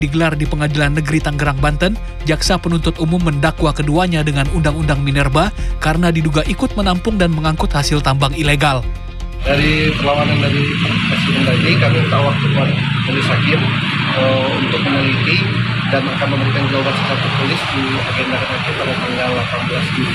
Digelar di Pengadilan Negeri Tangerang, Banten, jaksa penuntut umum mendakwa keduanya dengan Undang-Undang Minerba karena diduga ikut menampung dan mengangkut hasil tambang ilegal. Dari perlawanan dari persidangan tadi, kami minta waktu kepada majelis hakim untuk meneliti dan akan memberikan jawaban secara tertulis di agenda nanti pada tanggal 18 Juli.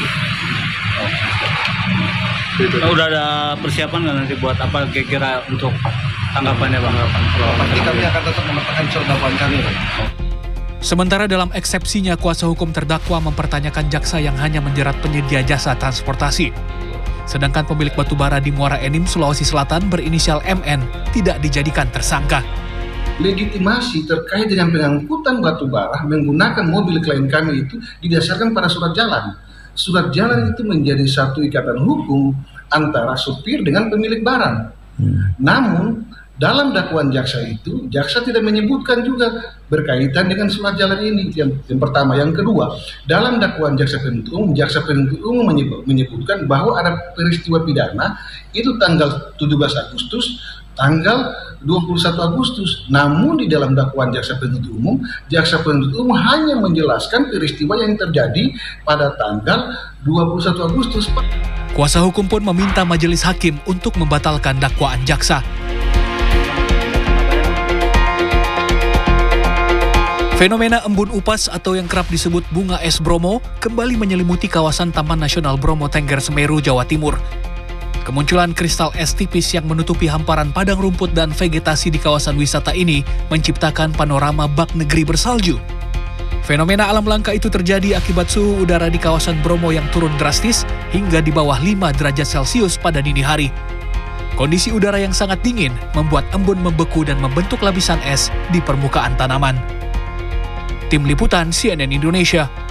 Udah ada persiapan nggak nanti buat apa kira-kira untuk tanggapannya, Bang? Pasti kami akan tetap mematangkan jawaban kami, Bang. Sementara dalam eksepsinya, kuasa hukum terdakwa mempertanyakan jaksa yang hanya menjerat penyedia jasa transportasi. Sedangkan pemilik batubara di Muara Enim, Sulawesi Selatan berinisial MN tidak dijadikan tersangka. Legitimasi terkait dengan pengangkutan batubara menggunakan mobil klien kami itu didasarkan pada surat jalan. Surat jalan itu menjadi satu ikatan hukum antara supir dengan pemilik barang. Namun dalam dakwaan jaksa itu, jaksa tidak menyebutkan juga berkaitan dengan surat jalan ini. Yang pertama. Yang kedua, dalam dakwaan jaksa penuntut umum menyebutkan bahwa ada peristiwa pidana itu tanggal 17 Agustus, tanggal 21 Agustus. Namun di dalam dakwaan jaksa penuntut umum hanya menjelaskan peristiwa yang terjadi pada tanggal 21 Agustus. Kuasa hukum pun meminta majelis hakim untuk membatalkan dakwaan jaksa. Fenomena embun upas atau yang kerap disebut bunga es Bromo kembali menyelimuti kawasan Taman Nasional Bromo Tengger Semeru, Jawa Timur. Kemunculan kristal es tipis yang menutupi hamparan padang rumput dan vegetasi di kawasan wisata ini menciptakan panorama bak negeri bersalju. Fenomena alam langka itu terjadi akibat suhu udara di kawasan Bromo yang turun drastis hingga di bawah 5 derajat Celcius pada dini hari. Kondisi udara yang sangat dingin membuat embun membeku dan membentuk lapisan es di permukaan tanaman. Tim Liputan CNN Indonesia.